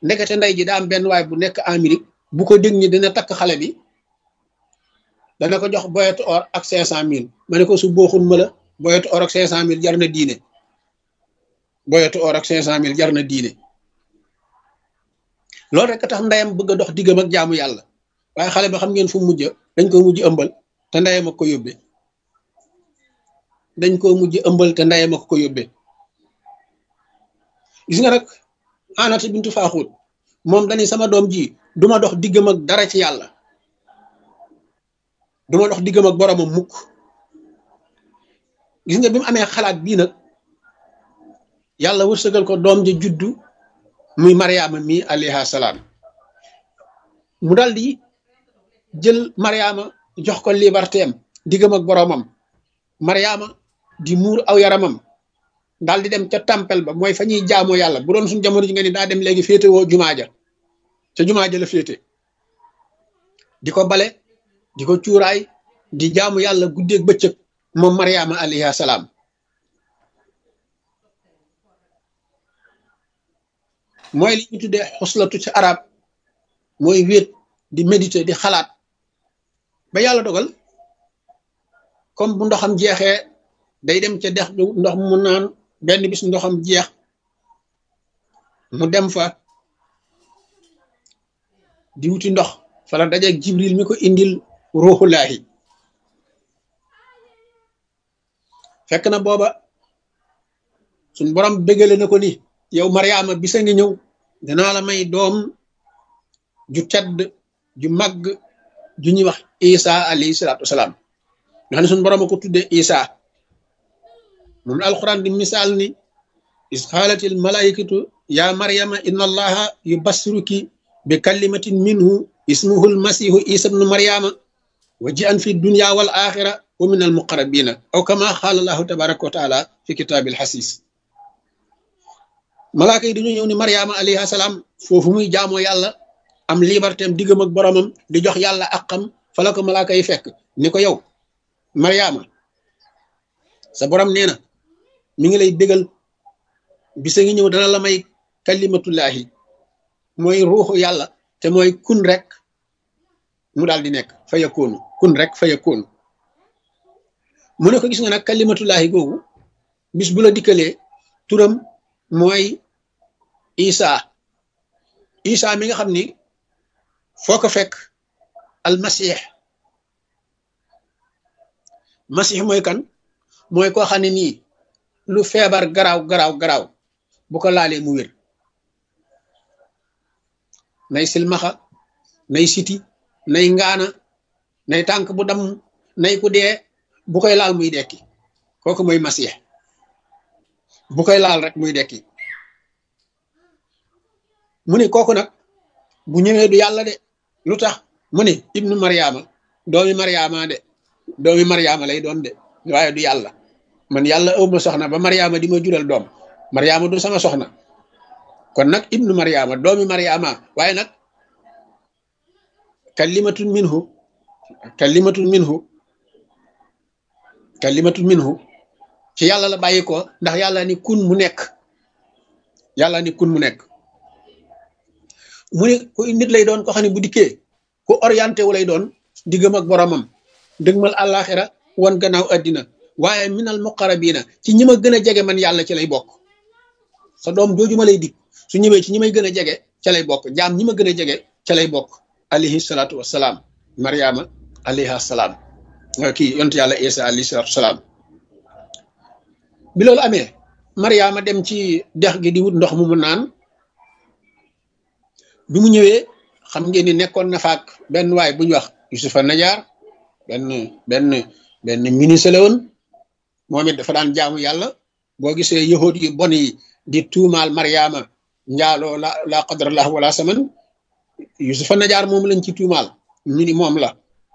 ndekete ndey ji daa am benn waay bu nekk Amérique bu ko dégg ni dina takk xale bi dana ko jox boyetu or ak 500 000 ma ne ko su booxun ma la boyetu or ak 500 000 jar na diine boyetu or ak 500 000 jar na diine loolu rek tax ndeyam bëgg a dox diggam ak jaamu yàlla waaye xale ba xam ngeen fu mujj dañ ko mujj ëmbal te ndeyam ak ko yóbbee dañ ko mujj ëmbal te ndeyam ak ko yóbbee gis nga rek Anata bintu Faaxuut moom dañuy sama doom ji duma dox diggam ak dara ci yàlla duma dox diggam ak boromam mukk gis nga bi mu amee xalaat bii nag yàlla wërsëgal ko doom ji juddu muy Mariama mi alayha salaam mu dal di jël Mariama jox ko liberté am diggam ak boromam Mariama di muur aw yaramam daal di dem ca tempel ba mooy fa ñuy jaamoo yàlla bu doon suñu jamono ji nga ni daa dem léegi féete woo jumaa ja ca jumaa ja la féete di ko bale di ko cuuraay di jaamu yàlla guddeeg bëccëg moom Mariama alayha salaam mooy li ñu tuddee xuslatu ci arab mooy wéet di méditer di xalaat ba yàlla dogal comme bu ndoxam jeexee day dem ca dex du ndox mu naan benn bis ndoxam jeex mu dem fa di wuti ndox fa la dajeeg Jibril mi ko indil ruuxulaahi fekk na booba suñ borom bégale na ko ni yow Mariama bisa ngi ñëw dinaa la may doom ju tedd ju màgg ju ñuy wax Isa alayhi salaatu wasalaam nga xam ne suñ borom a ko tudde Isa moom la alquran di misaal ni is xaalatil malaikatu ya Mariama inna allaha yubassiruki bi kalimatin minhu ismuhu almasihu Isa ibnu Mariama wa ji'an fi dunya wal axira wa min al muqarrabina aw kama xaala allahu tabaraka wa taala fi kitaabil xasis malaaka yi dañu ñëw ni Mariama alayha salaam foofu muy jaamoo yàlla am liberté am diggam ak boromam di jox yàlla àqam fa la ko malaaka yi fekk ni ko yow Mariama sa borom nee na mi ngi lay bégal bisa ngi ñëw dana la may kalimatullahi mooy ruuxu yàlla te mooy kun rek mu daal di nekk fa yakoonu kun rek fa yakoonu mu ne ko gis nga nag kalimatullahi googu bis bu la dikkalee turam mooy Isa mi nga xam ni foo ko fekk almasih masih mooy kan mooy koo xam ne nii lu feebar garaaw bu ko laalee mu wér nay silmaxa nay siti nay ngaana nay tànk bu dam nay ku dee bu koy laal muy dekki kooku mooy masih bu koy laal rek muy dekki mu ne kooku nag bu ñëwee du yàlla de lu tax mu ne ibnu Mariama doomi Mariama lay doon de waaye du yàlla man yàlla ëwma soxna ba Mariama di ma jural doom Mariama du sama soxna kon nag ibnu Mariama doomi Mariama waaye nag kalimatun minhu ci yàlla la bàyyi ko ndax yàlla ni kun mu nekk mu ne ku nit lay doon ko xam ne bu dikkee ku orienté wu lay doon diggam ak boromam dëgmal àllaaxira wan gannaaw addina waaye minal muqarrabina ci ñi ma gën a jege man yàlla ci lay bokk sa doom jooju ma lay dig su ñëwee ci ñi may gën a jege ca lay bokk jaam ñi ma gën a jege ca lay bokk alayhi salaatu wassalaam Mariama alayha salaam kii yontu yàlla Isa alayhi salaatu wassalaam bi loolu amee Mariama dem ci dex gi di wut ndox mu naan bi mu ñëwee xam ngeen ni nekkoon na faak benn waay bu ñu wax Yusufa Najaar benn ministre la woon moom it dafa daan jaamu yàlla boo gisee yahud yu bon yi di tuumaal Mariama njaaloo la qadrallah wala saman Yusufa Najaar moom lañ ci tuumaal ñu ni moom la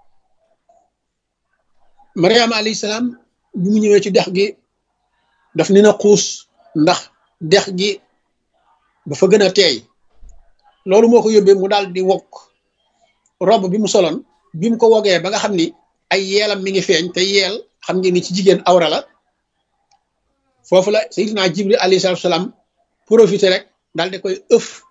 Mariama alayhi salaam bi mu ñëwee ci dex gi daf ni na xuus ndax dex gi dafa gën a teey loolu moo ko yóbbee mu daal di wokk robe bi mu soloon bi mu ko wogee ba nga xam ni ay yeelam mi ngi feeñ te yeel xam ngeen ni ci jigéen awra la foofu la Seydina Jibril alayhi salaatu salaam profité rek daal di koy ëf